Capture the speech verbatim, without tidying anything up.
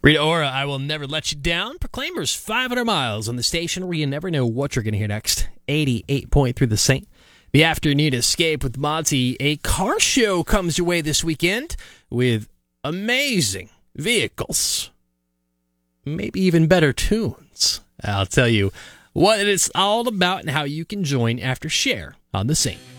Rita Ora, I Will Never Let You Down. Proclaimers, five hundred miles on the station where you never know what you're going to hear next. eighty-eight point three The Saint. The Afternoon Escape with Monty. A car show comes your way this weekend with amazing vehicles. Maybe even better tunes. I'll tell you what it's all about and how you can join after Share on The Saint.